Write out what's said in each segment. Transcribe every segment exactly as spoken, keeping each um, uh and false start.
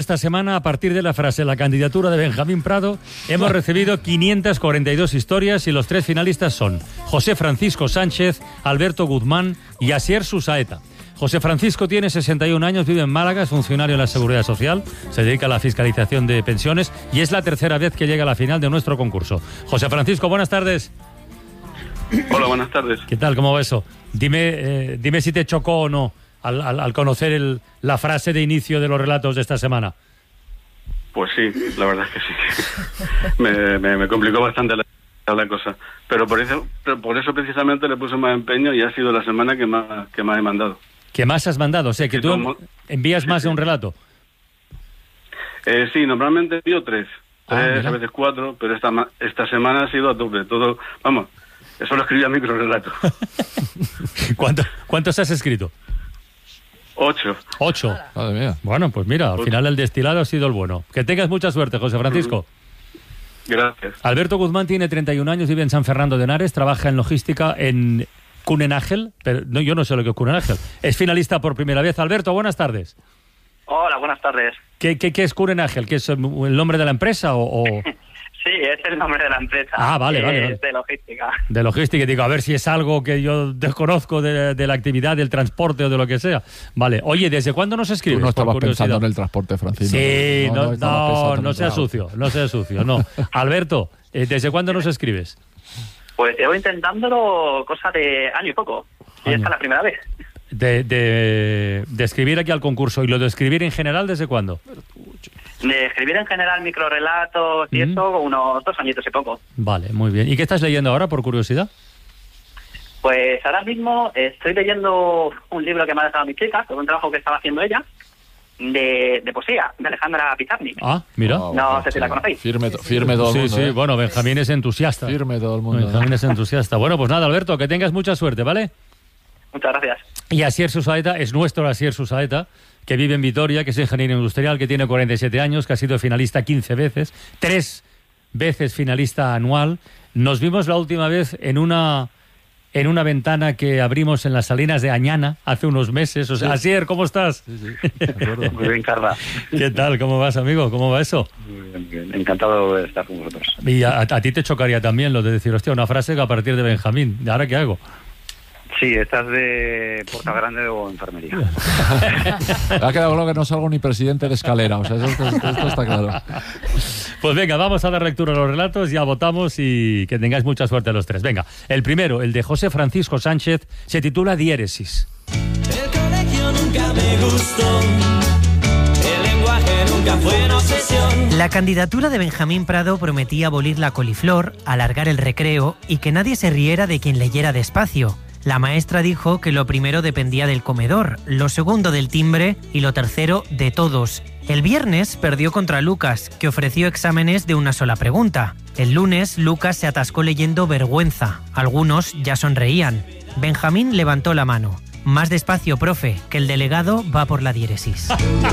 Esta semana, a partir de la frase "la candidatura de Benjamín Prado", hemos recibido quinientas cuarenta y dos historias y los tres finalistas son José Francisco Sánchez, Alberto Guzmán y Asier Susaeta. José Francisco tiene sesenta y un años, vive en Málaga, es funcionario en la Seguridad Social, se dedica a la fiscalización de pensiones y es la tercera vez que llega a la final de nuestro concurso. José Francisco, buenas tardes. Hola, buenas tardes. ¿Qué tal? ¿Cómo va eso? Dime, eh, dime si te chocó o no al, al, al conocer el, la frase de inicio de los relatos de esta semana. Pues sí, la verdad es que sí. me, me, me complicó bastante la, la cosa. Pero por eso, por eso precisamente le puse más empeño y ha sido la semana que más, que más he mandado. ¿Qué más has mandado? O sea, que sí, tú como... envías más de un relato. Eh, sí, normalmente envío tres. Tres, ah, a veces cuatro, pero esta, esta semana ha sido a tope. Todo, vamos, eso lo escribía micro relato. ¿Cuánto, ¿Cuántos has escrito? Ocho. Ocho. Madre mía. Bueno, pues mira, al Ocho. final el destilado ha sido el bueno. Que tengas mucha suerte, José Francisco. Gracias. Alberto Guzmán tiene treinta y un años, vive en San Fernando de Henares, trabaja en logística en Cunenagel, pero no, yo no sé lo que es Cunenagel. Es finalista por primera vez. Alberto, buenas tardes. Hola, buenas tardes. ¿Qué, qué, qué es Cunenagel? ¿Qué es el nombre de la empresa o...? o... Sí, es el nombre de la empresa. Ah, vale, eh, vale, vale. Es de logística. De logística, digo, a ver si es algo que yo desconozco de, de la actividad, del transporte o de lo que sea. Vale, oye, ¿desde cuándo nos escribes? Tú no estabas por curiosidad? pensando en el transporte, Francisco. Sí, no, no, estabas pensando no, en no el sea trabajo. sucio, no sea sucio, no. Alberto, eh, ¿desde cuándo nos escribes? Pues llevo intentándolo cosa de año y poco. Y Año. esta es la primera vez. De, de, de escribir aquí al concurso. ¿Y lo de escribir en general desde cuándo? De escribir en general microrelatos y Mm. eso, unos dos añitos y poco. Vale, muy bien. ¿Y qué estás leyendo ahora, por curiosidad? Pues ahora mismo estoy leyendo un libro que me ha dejado mi chica, sobre un trabajo que estaba haciendo ella, de, de poesía, de Alejandra Pizarnik. Ah, mira. Ah, No bueno, sé si la conocéis. Firme, to- firme todo el Sí, mundo. sí, ¿eh? bueno, Benjamín es entusiasta. Firme todo el mundo. Benjamín ¿eh? es entusiasta. Bueno, pues nada, Alberto, que tengas mucha suerte, ¿vale? Muchas gracias. Y Asier Susaeta es nuestro Asier Susaeta, que vive en Vitoria, que es ingeniero industrial, que tiene cuarenta y siete años, que ha sido finalista quince veces, tres veces finalista anual. Nos vimos la última vez en una en una ventana que abrimos en las Salinas de Añana hace unos meses. O sea, Sí. Asier, ¿cómo estás? Sí, sí, me acuerdo. Muy bien, Carla. ¿Qué tal? ¿Cómo vas, amigo? ¿Cómo va eso? Muy bien, bien. Encantado de estar con vosotros. Y a, a ti te chocaría también lo de decir, hostia, una frase que a partir de Benjamín. ¿Y ahora qué hago? Sí, estás de Puerta Grande o enfermería. Me ha quedado claro que no salgo ni presidente de escalera. O sea, eso, esto, esto está claro. Pues venga, vamos a dar lectura a los relatos, ya votamos y que tengáis mucha suerte a los tres. Venga, el primero, el de José Francisco Sánchez, se titula Diéresis. El colegio nunca me gustó, el lenguaje nunca fue una obsesión. La candidatura de Benjamín Prado prometía abolir la coliflor, alargar el recreo y que nadie se riera de quien leyera despacio. La maestra dijo que lo primero dependía del comedor, lo segundo del timbre y lo tercero de todos. El viernes perdió contra Lucas, que ofreció exámenes de una sola pregunta. El lunes, Lucas se atascó leyendo vergüenza. Algunos ya sonreían. Benjamín levantó la mano. Más despacio, profe, que el delegado va por la diéresis.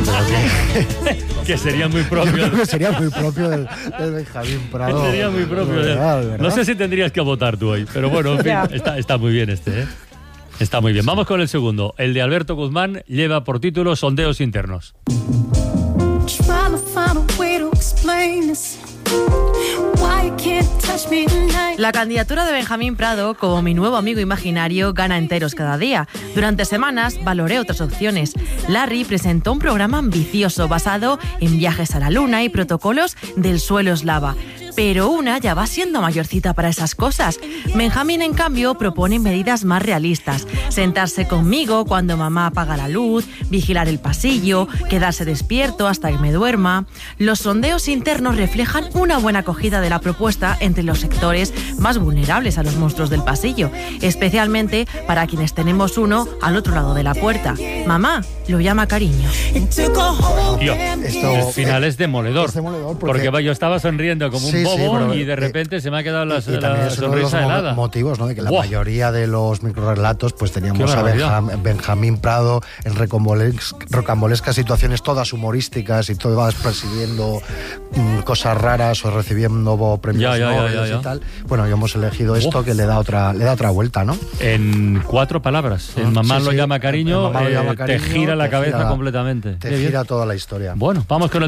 Que sería muy Yo propio. creo que sería muy propio del, del Benjamín Prado. Sería muy propio. De de- verdad, de verdad. No sé si tendrías que votar tú hoy, pero bueno, en fin, está, está muy bien este, ¿eh? Está muy bien. Vamos con el segundo. El de Alberto Guzmán lleva por título Sondeos internos. Trying to find a way to explain this. Why you can't touch me tonight? La candidatura de Benjamín Prado, como mi nuevo amigo imaginario, gana enteros cada día. Durante semanas valoré otras opciones. Larry presentó un programa ambicioso basado en viajes a la luna y protocolos del suelo eslava. Pero una ya va siendo mayorcita para esas cosas. Benjamín, en cambio, propone medidas más realistas. Sentarse conmigo cuando mamá apaga la luz, vigilar el pasillo, quedarse despierto hasta que me duerma. Los sondeos internos reflejan una buena acogida de la propuesta entre los sectores más vulnerables a los monstruos del pasillo, especialmente para quienes tenemos uno al otro lado de la puerta. Mamá lo llama cariño. Tío, Esto el final es demoledor. es demoledor porque... porque- yo estaba sonriendo como un Sí, bobo sí, pero, y de eh, repente se me ha quedado la, y, y también la es uno de los sonrisa mo- helada. motivos, ¿no? De que la Buah. mayoría de los microrelatos, pues teníamos Qué a barbaridad. Benjam- Benjamín Prado en recomboles- rocambolescas situaciones todas humorísticas y todas persiguiendo mm, cosas raras o recibiendo premios Ya, ya, ya, Nobel ya, ya. y tal. Bueno, y hemos elegido esto Buah. que le da otra le da otra vuelta, ¿no? En cuatro palabras. En Ah, Mamá sí, lo sí. llama cariño, En Mamá lo eh, llama te cariño, gira la te cabeza gira- completamente. Te Qué bien. gira toda la historia. Bueno, vamos con el